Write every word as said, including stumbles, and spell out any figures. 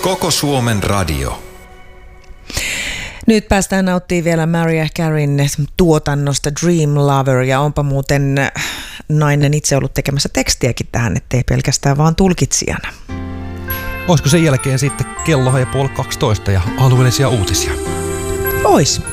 Koko Suomen radio. Nyt päästään nauttimaan vielä Mariah Careyn tuotannosta Dream Lover, ja onpa muuten nainen itse ollut tekemässä tekstiäkin tähän, ettei pelkästään vaan tulkitsijana. Olisiko sen jälkeen sitten kello ja puoli kaksitoista ja alueellisia uutisia? Ois.